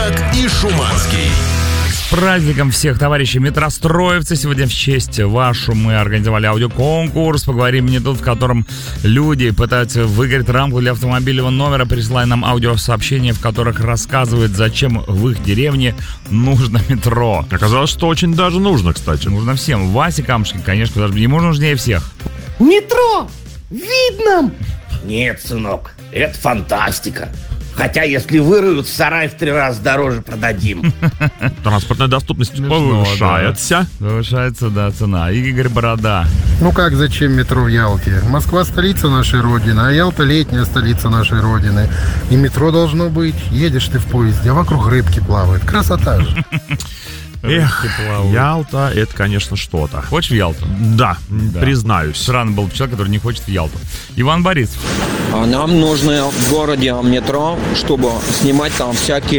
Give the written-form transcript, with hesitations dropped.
Гусак и Шуманский. С праздником всех товарищей метростроевцы. Сегодня в честь вашу мы организовали аудиоконкурс «Поговорим мне тут», в котором люди пытаются выиграть рамку для автомобильного номера, присылая нам аудиосообщения, в которых рассказывают, зачем в их деревне нужно метро. Оказалось, что очень даже нужно, кстати. Нужно всем. Вася Камушкин, конечно, даже ему нужнее всех. Метро! Видно! Нет, сынок, это фантастика. Хотя, если выруют, сарай в 3 раза дороже продадим. Транспортная доступность повышается. Да. Повышается, да, цена. Игорь Борода. Ну как, зачем метро в Ялте? Москва столица нашей родины, а Ялта летняя столица нашей родины. И метро должно быть. Едешь ты в поезде, а вокруг рыбки плавают. Красота же. Эх, Ялта, это, конечно, что-то. Хочешь в Ялту? Да, признаюсь. Странно был человек, который не хочет в Ялту. Иван Борисов. Нам нужно в городе метро, чтобы снимать там всякие